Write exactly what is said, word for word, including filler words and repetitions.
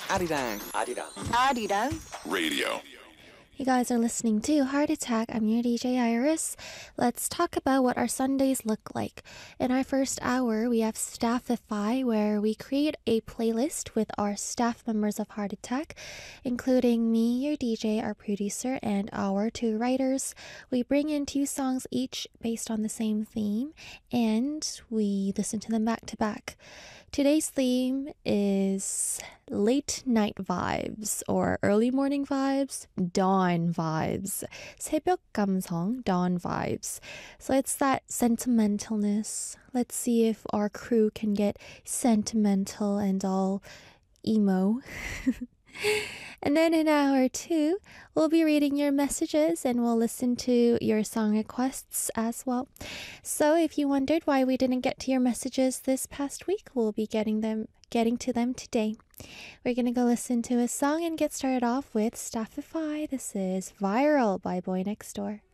아리랑 아리랑 아리랑 Radio. You guys are listening to Heart Attack. I'm your D J Iris. Let's talk about what our Sundays look like. In our first hour, we have Staffify, where we create a playlist with our staff members of Heart Attack, including me, your D J, our producer, and our two writers. We bring in two songs each based on the same theme, and we listen to them back to back. Today's theme is late night vibes or early morning vibes, dawn vibes, 새벽 감성, dawn vibes. So it's that sentimentalness. Let's see if our crew can get sentimental and all emo. And then in hour two, we'll be reading your messages and we'll listen to your song requests as well. So if you wondered why we didn't get to your messages this past week, we'll be getting them getting to them today. We're going to go listen to a song and get started off with Staffify. This is Viral by Boy Next Door.